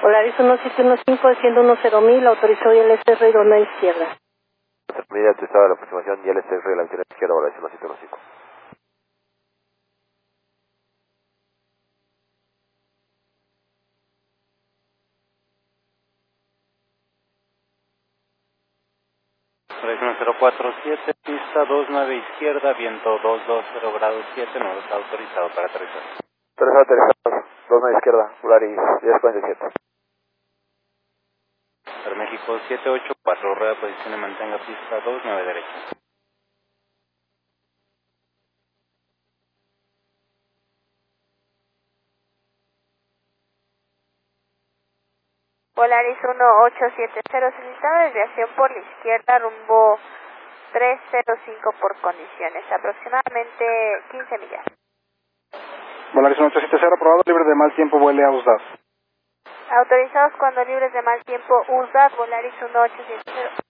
Polaris 1715, desciende 10.000, autorizado y LSR y dona izquierda. Termina autorizado de la aproximación y LSR la visión izquierda, Polaris 1715. Polaris 1047, pista 29 izquierda, viento 220 grados 7, no está autorizado para aterrizar. Aterrizado, 29 izquierda, Polaris 1047. Para México 784, rueda posición y mantenga pista 29 derecha. Polaris 1870, solicitando desviación por la izquierda, rumbo 305 por condiciones, aproximadamente 15 millas. Polaris 1870, aprobado, libre de mal tiempo, vuele a USDAF. Autorizados cuando libres de mal tiempo, USDAF, Polaris 1870.